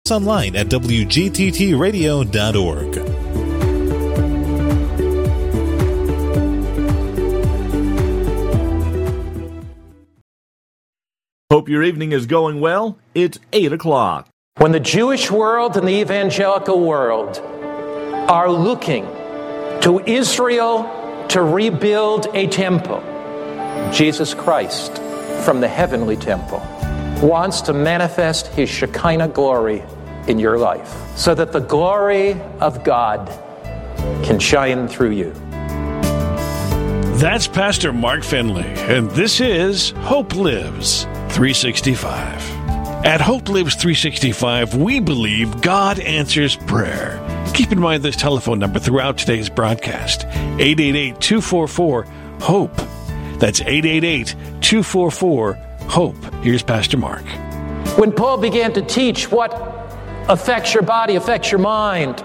us online at wgttradio.org. Hope your evening is going well. It's 8 o'clock. When the Jewish world and the evangelical world are looking to Israel to rebuild a temple, Jesus Christ, from the heavenly temple, wants to manifest His Shekinah glory in your life so that the glory of God can shine through you. That's Pastor Mark Finley, and this is Hope Lives 365. At Hope Lives 365, we believe God answers prayer. Keep in mind this telephone number throughout today's broadcast, 888-244-HOPE. That's 888-244-HOPE. Here's Pastor Mark. When Paul began to teach what affects your body, affects your mind,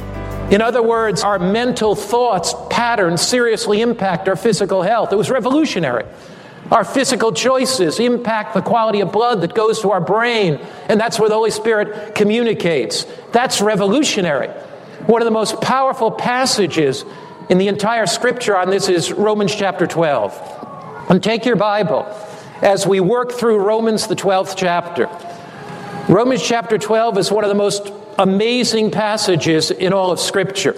in other words, our mental thoughts, patterns seriously impact our physical health. It was revolutionary. Our physical choices impact the quality of blood that goes to our brain, and that's where the Holy Spirit communicates. That's revolutionary. One of the most powerful passages in the entire Scripture on this is Romans chapter 12. And take your Bible as we work through Romans, the 12th chapter. Romans chapter 12 is one of the most amazing passages in all of Scripture.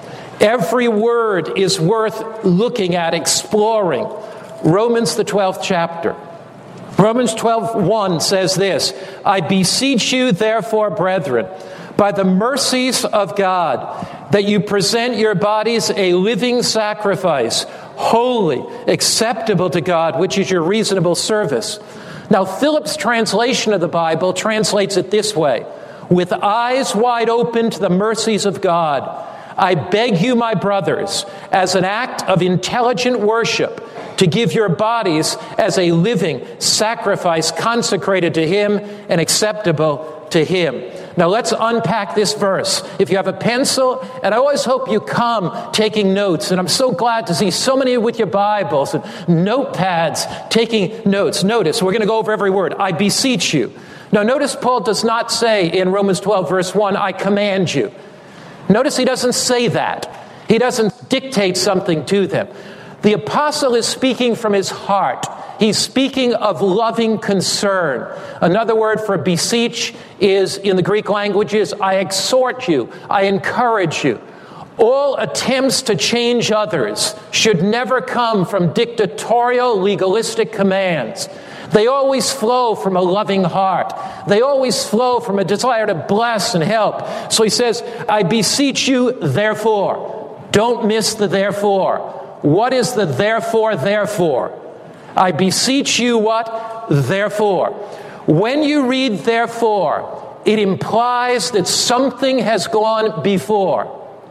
Every word is worth looking at, exploring. Romans, the 12th chapter. Romans 12:1 says this, I beseech you, therefore, brethren, by the mercies of God, that you present your bodies a living sacrifice, holy, acceptable to God, which is your reasonable service. Now, Phillips' translation of the Bible translates it this way, with eyes wide open to the mercies of God, I beg you, my brothers, as an act of intelligent worship, to give your bodies as a living sacrifice consecrated to Him and acceptable to Him. Now let's unpack this verse. If you have a pencil, and I always hope you come taking notes, and I'm so glad to see so many with your Bibles and notepads taking notes. Notice, we're going to go over every word. I beseech you. Now notice Paul does not say in Romans 12 verse 1, I command you. Notice he doesn't say that. He doesn't dictate something to them. The apostle is speaking from his heart. He's speaking of loving concern. Another word for beseech is, in the Greek languages, I exhort you, I encourage you. All attempts to change others should never come from dictatorial, legalistic commands. They always flow from a loving heart. They always flow from a desire to bless and help. So he says, I beseech you, therefore. Don't miss the therefore. What is the therefore? I beseech you what? Therefore. When you read therefore, it implies that something has gone before.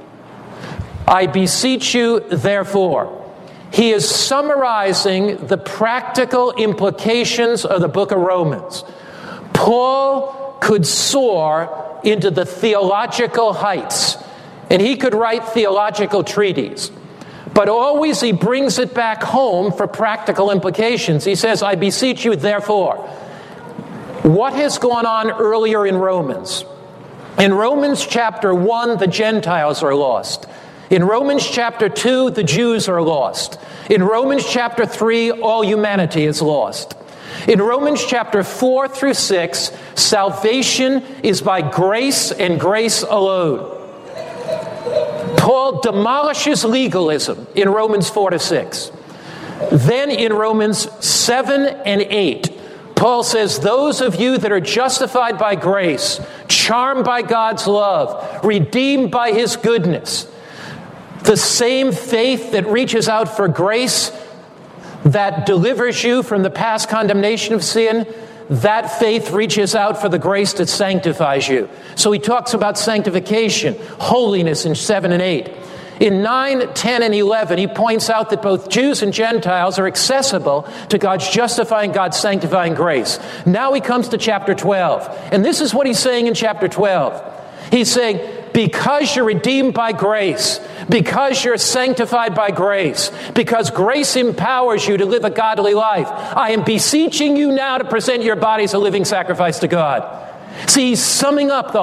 I beseech you, therefore. He is summarizing the practical implications of the book of Romans. Paul could soar into the theological heights, and he could write theological treatises. But always he brings it back home for practical implications. He says, I beseech you, therefore. What has gone on earlier in Romans? In Romans chapter 1, the Gentiles are lost. In Romans chapter 2, the Jews are lost. In Romans chapter 3, all humanity is lost. In Romans chapter 4 through 6, salvation is by grace and grace alone. Paul demolishes legalism in Romans 4 to 6. Then in Romans 7 and 8, Paul says, those of you that are justified by grace, charmed by God's love, redeemed by His goodness, the same faith that reaches out for grace, that delivers you from the past condemnation of sin, that faith reaches out for the grace that sanctifies you. So he talks about sanctification, holiness in 7 and 8. In 9, 10, and 11, he points out that both Jews and Gentiles are accessible to God's justifying, God's sanctifying grace. Now he comes to chapter 12. And this is what he's saying in chapter 12. He's saying, because you're redeemed by grace, because you're sanctified by grace, because grace empowers you to live a godly life, I am beseeching you now to present your bodies a living sacrifice to God. See, he's summing up the